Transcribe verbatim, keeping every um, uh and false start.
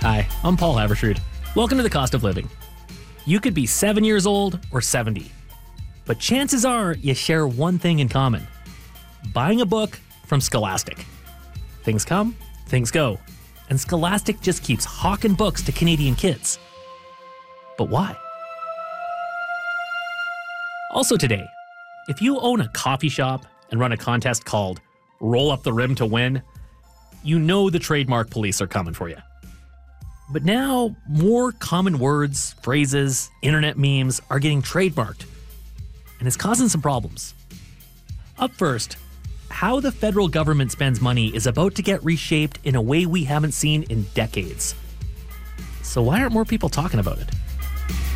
Hi, I'm Paul Havershood. Welcome to The Cost of Living. You could be seven years old or seventy, but chances are you share one thing in common: buying a book from Scholastic. Things come, things go, and Scholastic just keeps hawking books to Canadian kids. But why? Also today, if you own a coffee shop and run a contest called Roll Up the Rim to Win, you know the trademark police are coming for you. But now, more common words, phrases, internet memes are getting trademarked, and it's causing some problems. Up first, how the federal government spends money is about to get reshaped in a way we haven't seen in decades. So why aren't more people talking about it?